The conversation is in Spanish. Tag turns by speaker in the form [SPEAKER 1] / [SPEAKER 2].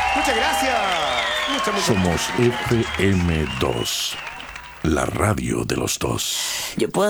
[SPEAKER 1] Muchas gracias.
[SPEAKER 2] Somos FM2, la radio de los dos.
[SPEAKER 3] Yo puedo